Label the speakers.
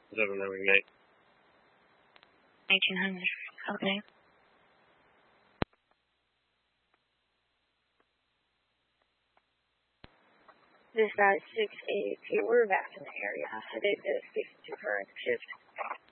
Speaker 1: 798.
Speaker 2: 1800. Company. Dispatch 682. We're back in the area. I did speak to current shift.